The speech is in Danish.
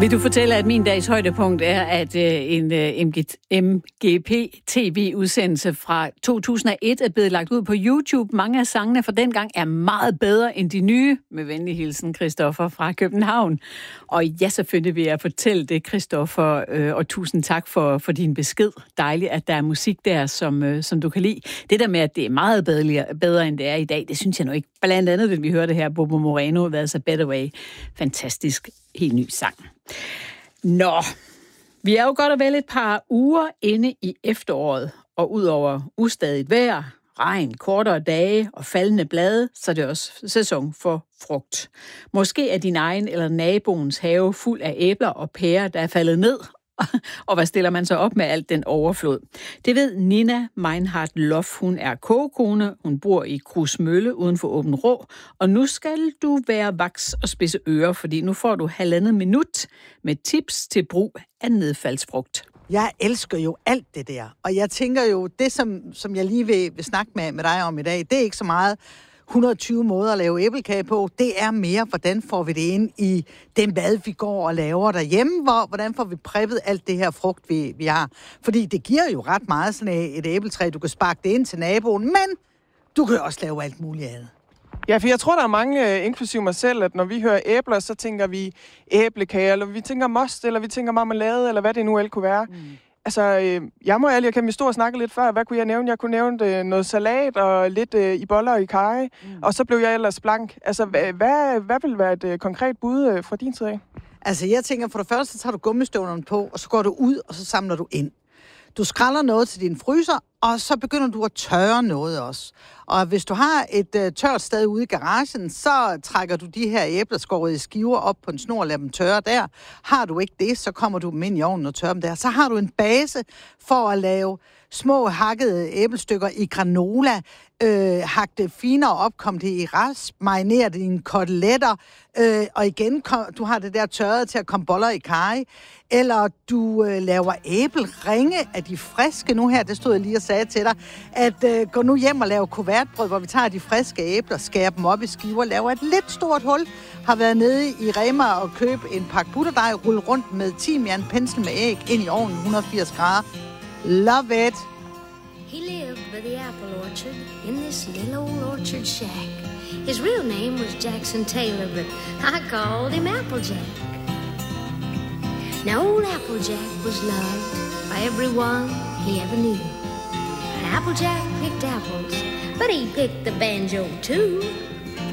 Vil du fortælle, at min dags højdepunkt er, at en MGP-TV-udsendelse fra 2001 er blevet lagt ud på YouTube. Mange af sangene fra dengang er meget bedre end de nye. Med venlig hilsen, Christoffer fra København. Og ja, selvfølgelig vil jeg fortælle det, Christoffer, og tusind tak for din besked. Dejligt, at der er musik der, som du kan lide. Det der med, at det er meget bedre end det er i dag, det synes jeg nu ikke. Blandt andet, det vi hørte her, Bobo Moreno, There's a Better Way. Fantastisk, helt ny sang. Nå, vi er jo godt og vel et par uger inde i efteråret, og udover ustadigt vejr, regn, kortere dage og faldende blade, så er det også sæson for frugt. Måske er din egen eller naboens have fuld af æbler og pærer, der er faldet ned. Og hvad stiller man så op med alt den overflod? Det ved Nina Meinhardt Loff. Hun er kogekone. Hun bor i Krusmølle uden for Åben Rå. Og nu skal du være vaks og spidse ører, fordi nu får du 1,5 minut med tips til brug af nedfaldsfrugt. Jeg elsker jo alt det der. Og jeg tænker jo, det som jeg lige vil snakke med dig om i dag, det er ikke så meget 120 måder at lave æblekage på. Det er mere, hvordan får vi det ind i den mad, vi går og laver derhjemme. Hvordan får vi preppet alt det her frugt, vi har. Fordi det giver jo ret meget sådan et æbletræ. Du kan sparke det ind til naboen, men du kan også lave alt muligt andet. Ja, for jeg tror, der er mange, inklusive mig selv, at når vi hører æbler, så tænker vi æblekage, eller vi tænker most, eller vi tænker marmelade, eller hvad det nu kunne være. Altså, jeg må ærligt, vi stod og snakke lidt før. Hvad kunne jeg nævne? Jeg kunne nævne noget salat og lidt i boller og i karry. Og så blev jeg ellers blank. Altså, hvad vil være et konkret bud fra din side af? Altså, jeg tænker, for det første, så tager du gummistøvlerne på, og så går du ud, og så samler du ind. Du skræller noget til din fryser, og så begynder du at tørre noget også. Og hvis du har et tørt sted ude i garagen, så trækker du de her æbler skåret i skiver op på en snor og lader dem tørre der. Har du ikke det, så kommer du dem ind i ovnen og tørrer dem der. Så har du en base for at lave små hakkede æblestykker i granola, hak det finere op, kom det i rasp, marinere det i en koteletter, og igen, du har det der tørret til at komme boller i karry, eller du laver æbleringe af de friske. Nu her, det stod jeg lige og sagde til dig, at gå nu hjem og lave kuvertbrød, hvor vi tager de friske æbler, skærer dem op i skiver, laver et lidt stort hul, har været nede i Rema og købe en pakke butterdej, rulle rundt med timian, pensel med æg, ind i ovnen, 180 grader. Love it! He lived by the apple orchard in this little old orchard shack. His real name was Jackson Taylor, but I called him Applejack. Now old Applejack was loved by everyone he ever knew. And Applejack picked apples, but he picked the banjo too.